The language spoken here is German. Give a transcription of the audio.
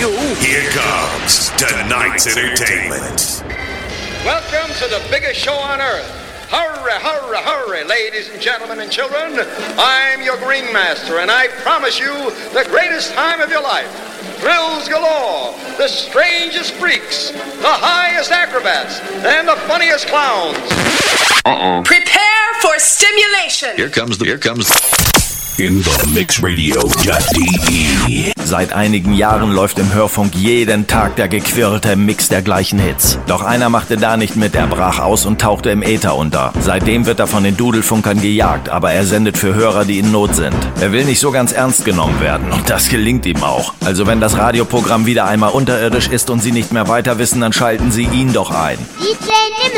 you. Here comes tonight's entertainment. Welcome to the biggest show on earth. Hurry, hurry, hurry, ladies and gentlemen and children. I'm your ringmaster, and I promise you the greatest time of your life. Thrills galore, the strangest freaks, the highest acrobats, and the funniest clowns. Prepare for stimulation. Here comes In the mixradio.de. Seit einigen Jahren läuft im Hörfunk jeden Tag der gequirlte Mix der gleichen Hits. Doch einer machte da nicht mit, er brach aus und tauchte im Äther unter. Seitdem wird er von den Dudelfunkern gejagt, aber er sendet für Hörer, die in Not sind. Er will nicht so ganz ernst genommen werden und das gelingt ihm auch. Also wenn das Radioprogramm wieder einmal unterirdisch ist und Sie nicht mehr weiter wissen, dann schalten Sie ihn doch ein.